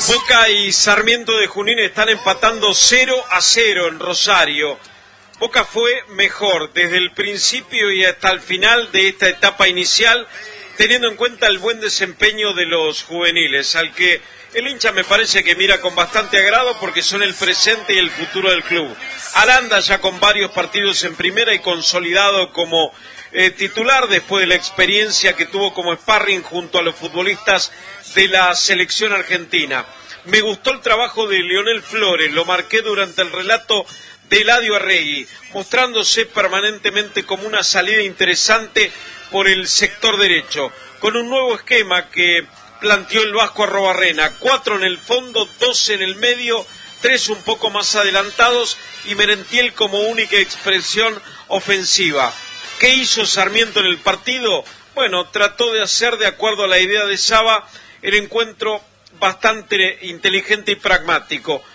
Boca y Sarmiento de Junín están empatando 0-0 en Rosario. Boca fue mejor desde el principio y hasta el final de esta etapa inicial, teniendo en cuenta el buen desempeño de los juveniles, al que el hincha me parece que mira con bastante agrado porque son el presente y el futuro del club. Aranda ya con varios partidos en primera y consolidado como titular después de la experiencia que tuvo como sparring junto a los futbolistas de la selección argentina. Me gustó el trabajo de Leonel Flores, lo marqué durante el relato de Eladio Arregui, mostrándose permanentemente como una salida interesante por el sector derecho, con un nuevo esquema que planteó el Vasco Arrobarrena: 4 en el fondo, 2 en el medio, 3 un poco más adelantados y Merentiel como única expresión ofensiva. ¿Qué hizo Sarmiento en el partido? Bueno, trató de hacer, de acuerdo a la idea de Saba, el encuentro bastante inteligente y pragmático.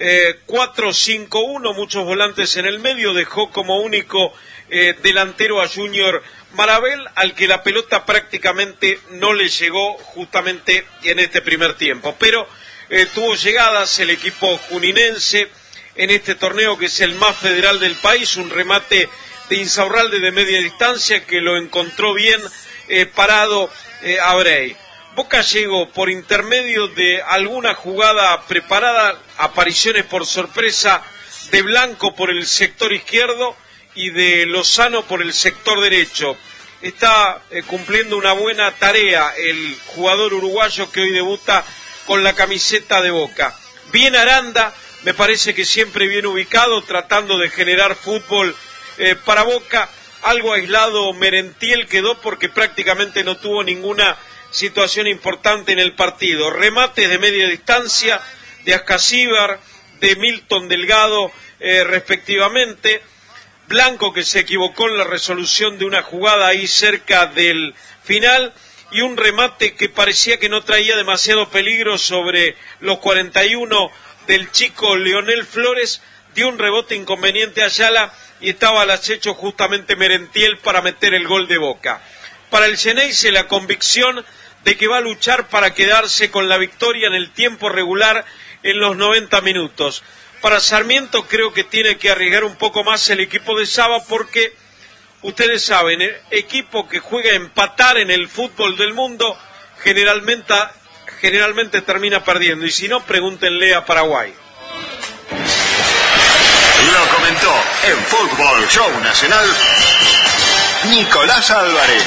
4-5-1, muchos volantes en el medio, dejó como único delantero a Junior Marabel, al que la pelota prácticamente no le llegó justamente en este primer tiempo. Pero tuvo llegadas el equipo juninense en este torneo que es el más federal del país, un remate de Insaurralde de media distancia que lo encontró bien parado a Brey. Boca llegó por intermedio de alguna jugada preparada, apariciones por sorpresa de Blanco por el sector izquierdo y de Lozano por el sector derecho. Está cumpliendo una buena tarea el jugador uruguayo que hoy debuta con la camiseta de Boca. Bien Aranda, me parece que siempre bien ubicado, tratando de generar fútbol para Boca. Algo aislado Merentiel quedó porque prácticamente no tuvo ninguna situación importante en el partido. Remates de media distancia de Ascasíbar, de Milton Delgado respectivamente. Blanco, que se equivocó en la resolución de una jugada ahí cerca del final, y un remate que parecía que no traía demasiado peligro sobre los 41 del chico Leonel Flores. Dio un rebote inconveniente a Ayala y estaba al acecho justamente Merentiel para meter el gol de Boca. Para el Xeneize, la convicción de que va a luchar para quedarse con la victoria en el tiempo regular en los 90 minutos. Para Sarmiento creo que tiene que arriesgar un poco más el equipo de Saba porque, ustedes saben, el equipo que juega a empatar en el fútbol del mundo generalmente termina perdiendo, y si no, pregúntenle a Paraguay. Lo comentó en Fútbol Show Nacional Nicolás Álvarez.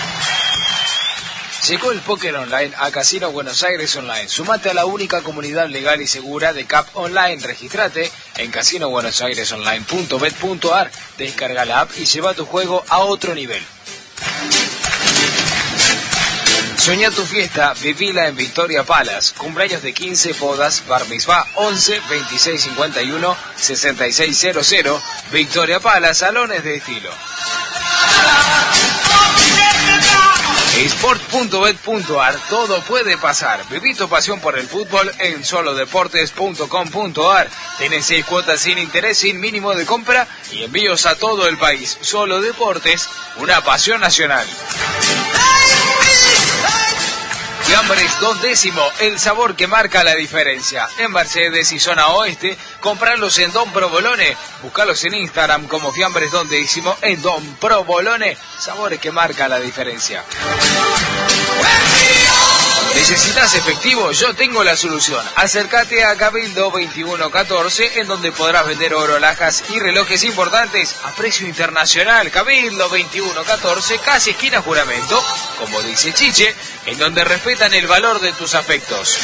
Llegó el póker online a Casino Buenos Aires Online. Sumate a la única comunidad legal y segura de CAP Online. Registrate en casinobuenosairesonline.bet.ar. Descarga la app y lleva tu juego a otro nivel. Soñá tu fiesta, vivila en Victoria Palace. Cumpleaños de 15, bodas, bar mitzvah, 11 26 51 66 00. Victoria Palace, salones de estilo. Sport.bet.ar, todo puede pasar. Viví tu pasión por el fútbol en solodeportes.com.ar. Tenés 6 cuotas sin interés, sin mínimo de compra y envíos a todo el país. Solo Deportes, una pasión nacional. Fiambres Don Décimo, el sabor que marca la diferencia. En Mercedes y zona oeste, comprarlos en Don Provolone. Búscalos en Instagram como Fiambres Don Décimo en Don Provolone. Sabores que marcan la diferencia. ¿Necesitas efectivo? Yo tengo la solución. Acércate a Cabildo 2114, en donde podrás vender oro, alhajas y relojes importantes a precio internacional. Cabildo 2114, casi esquina Juramento, como dice Chiche, en donde respetan el valor de tus afectos.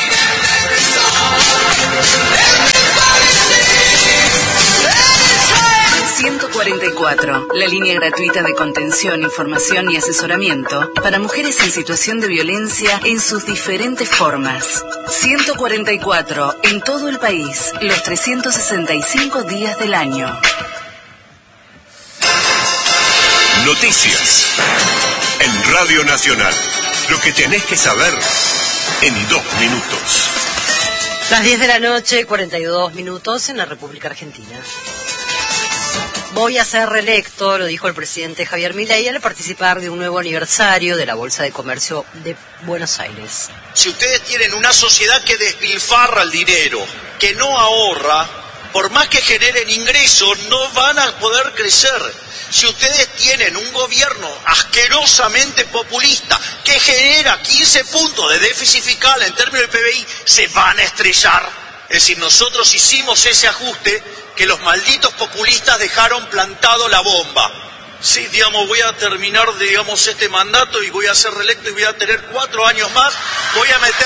144, la línea gratuita de contención, información y asesoramiento para mujeres en situación de violencia en sus diferentes formas. 144, en todo el país, los 365 días del año. Noticias en Radio Nacional. Lo que tenés que saber en 2 minutos. Las 10 de la noche, 42 minutos en la República Argentina. Voy a ser reelecto, lo dijo el presidente Javier Milei al participar de un nuevo aniversario de la Bolsa de Comercio de Buenos Aires. Si ustedes tienen una sociedad que despilfarra el dinero, que no ahorra, por más que generen ingresos, no van a poder crecer. Si ustedes tienen un gobierno asquerosamente populista que genera 15 puntos de déficit fiscal en términos del PBI, se van a estrellar. Es decir, nosotros hicimos ese ajuste que los malditos populistas dejaron plantado la bomba. Sí, digamos, voy a terminar, digamos, este mandato y voy a ser reelecto y voy a tener 4 años más, voy a meter...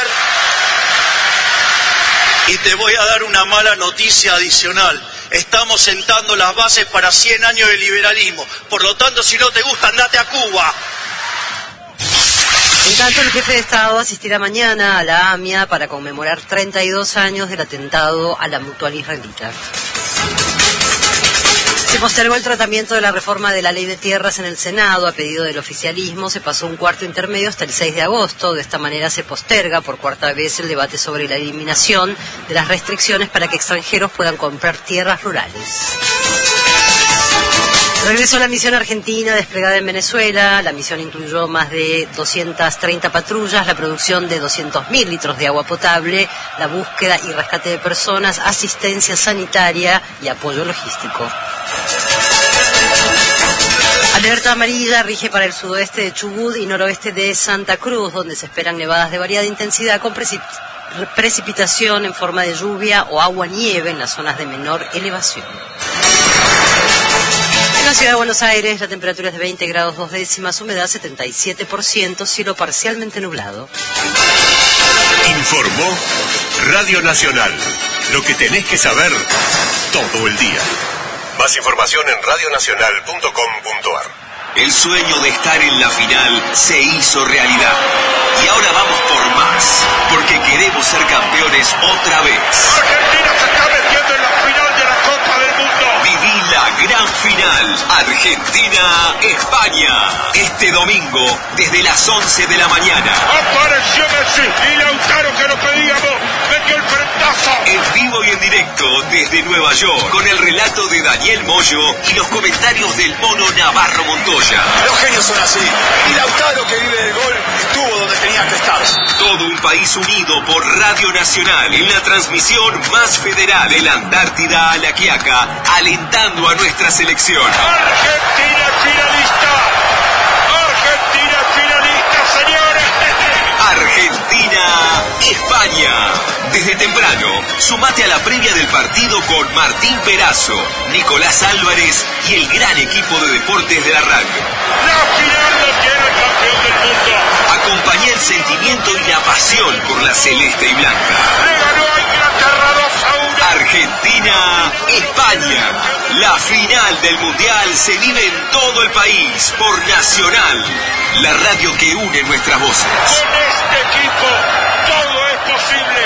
Y te voy a dar una mala noticia adicional. Estamos sentando las bases para 100 años de liberalismo. Por lo tanto, si no te gusta, andate a Cuba. En tanto, el jefe de Estado asistirá mañana a la AMIA para conmemorar 32 años del atentado a la Mutual israelita. Se postergó el tratamiento de la reforma de la Ley de Tierras en el Senado a pedido del oficialismo. Se pasó un cuarto intermedio hasta el 6 de agosto. De esta manera se posterga por cuarta vez el debate sobre la eliminación de las restricciones para que extranjeros puedan comprar tierras rurales. Regresó la misión argentina desplegada en Venezuela. La misión incluyó más de 230 patrullas, la producción de 200.000 litros de agua potable, la búsqueda y rescate de personas, asistencia sanitaria y apoyo logístico. Alerta amarilla rige para el sudoeste de Chubut y noroeste de Santa Cruz, donde se esperan nevadas de variada intensidad con precipitación en forma de lluvia o agua-nieve en las zonas de menor elevación. En la ciudad de Buenos Aires la temperatura es de 20 grados 2 décimas, humedad 77%, cielo parcialmente nublado. Informó Radio Nacional. Lo que tenés que saber todo el día. Más información en radionacional.com.ar. El sueño de estar en la final se hizo realidad. Y ahora vamos por más, porque queremos ser campeones otra vez. Argentina se está metiendo en la final de la Copa del Mundo. Viví la gran final Argentina-España. Este domingo, desde las 11 de la mañana. Apareció Messi y Lautaro, que lo pedíamos, metió el frentazo. En vivo y en directo desde Nueva York, con el relato de Daniel Moyo y los comentarios del mono Navarro Montoya. Los genios son así. Y Lautaro, que vive del gol, estuvo donde tenía que estar. Todo un país unido por Radio Nacional en la transmisión más federal de la Antártida a la Quiaca, alentando a nuestra selección. Argentina finalista. Argentina finalista, señores. Argentina-España. Desde temprano, sumate a la previa del partido con Martín Perazo, Nicolás Álvarez y el gran equipo de deportes de la radio. La final lo tiene el campeón del mundo. Acompañá el sentimiento y la pasión por la celeste y blanca. Le ganó a Inglaterra 2-1. Argentina-España. La final del Mundial se vive en todo el país por Nacional, la radio que une nuestras voces. Con este equipo todo es posible.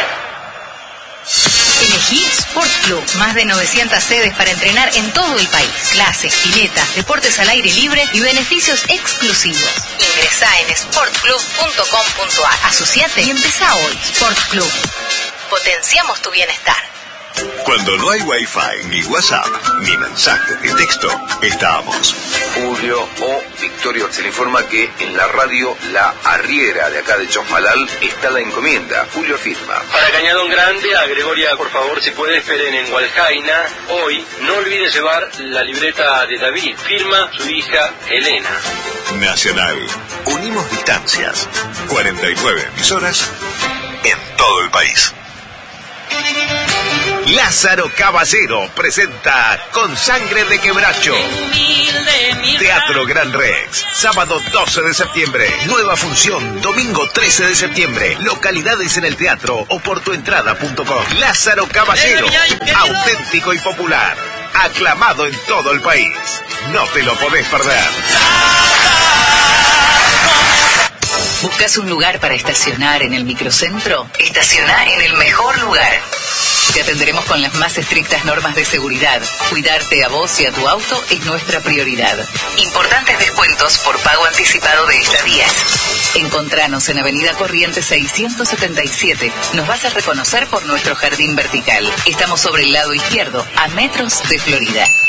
Elegí Sport Club, más de 900 sedes para entrenar en todo el país. Clases, piletas, deportes al aire libre y beneficios exclusivos. Ingresá en sportclub.com.ar. Asociate y empezá hoy. Sport Club. Potenciamos tu bienestar. Cuando no hay Wi-Fi, ni WhatsApp, ni mensaje de texto, estamos. Julio o Victorio se le informa que en la radio La Arriera de acá de Chosmalal está la encomienda. Julio firma. Para Cañadón Grande, a Gregoria, por favor, si puede, esperen en Hualjaina. Hoy, no olvide llevar la libreta de David. Firma su hija Elena. Nacional. Unimos distancias. 49 emisoras en todo el país. Lázaro Caballero presenta Con Sangre de Quebracho. Teatro Gran Rex, sábado 12 de septiembre. Nueva función, domingo 13 de septiembre. Localidades en el teatro o por tuentrada.com. Lázaro Caballero, auténtico y popular. Aclamado en todo el país. No te lo podés perder. ¿Buscas un lugar para estacionar en el microcentro? Estacionar en el mejor lugar. Te atenderemos con las más estrictas normas de seguridad. Cuidarte a vos y a tu auto es nuestra prioridad. Importantes descuentos por pago anticipado de estadías. Encontranos en Avenida Corrientes 677. Nos vas a reconocer por nuestro jardín vertical. Estamos sobre el lado izquierdo, a metros de Florida.